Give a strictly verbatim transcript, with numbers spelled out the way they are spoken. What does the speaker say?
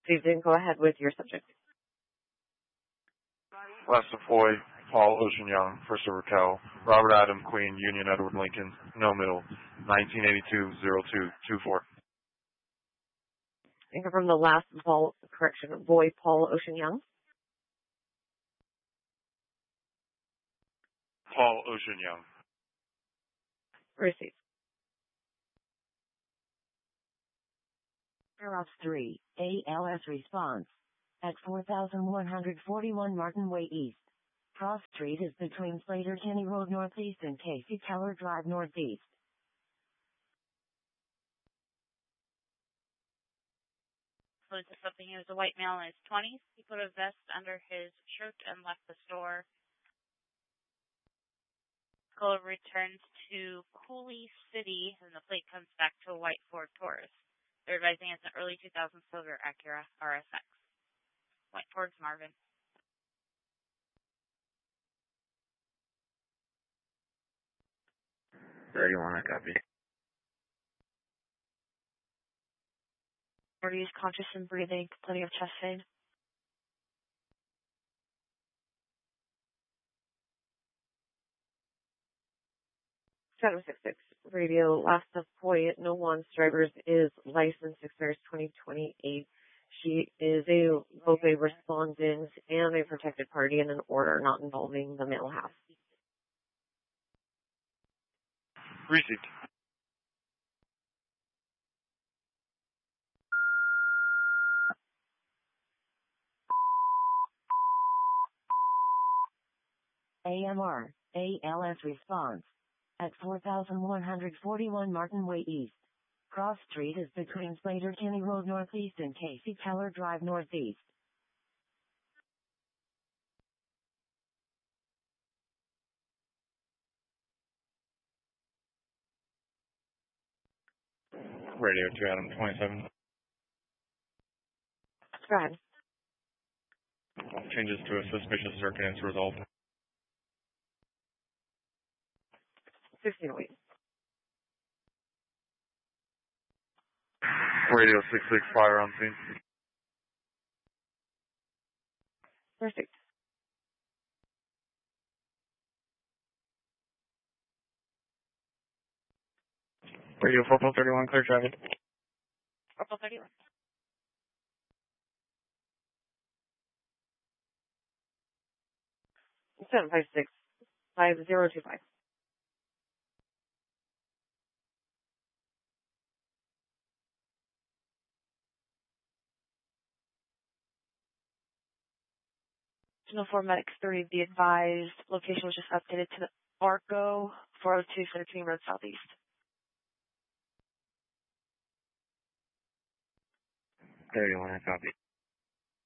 Received, and go ahead with your subject. Lester Foy, Paul Ocean Young, First River Cal, Robert Adam Queen, Union Edward Lincoln, No Middle, nineteen eighty-two oh two twenty-four. And confirm the last Paul, correction, boy, Paul Ocean Young. Paul Ocean Young. Received. Paragraph three, A L S response. At four thousand one hundred forty-one Martin Way East. Cross Street is between Slater Kinney Road Northeast and Casey Keller Drive Northeast. Was something. He was a white male in his twenties. He put a vest under his shirt and left the store. Caller returns to Cooley City, and the plate comes back to a white Ford Taurus. They're advising it's an early two thousands silver Acura R S X. White Ford's Marvin. thirty-one, I copy. He's conscious and breathing, plenty of chest pain. Shadow six six radio, last of Foy, no one drivers is licensed, expires twenty twenty-eight. She is a both a respondent and a protected party in an order not involving the male half. Received. A M R, A L S response. At four thousand one hundred forty-one Martin Way East. Cross Street is between Slater Kinney Road Northeast and Casey Keller Drive Northeast. Radio to Adam twenty-seven. Go ahead. Changes to a suspicious circumstance resolved. sixteen oh eight. Radio six six, fire on scene. Perfect. Radio four thirty-one, clear traffic. Purple thirty-one. seven five six, five zero two five. No four Medics three, be advised. Location was just updated to the Arco, four oh two Center Road Southeast. thirty-one, I copy.